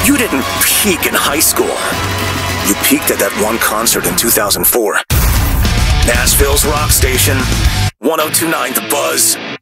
You didn't peak in high school. You peaked at that one concert in 2004. Nashville's Rock Station, 102.9 The Buzz.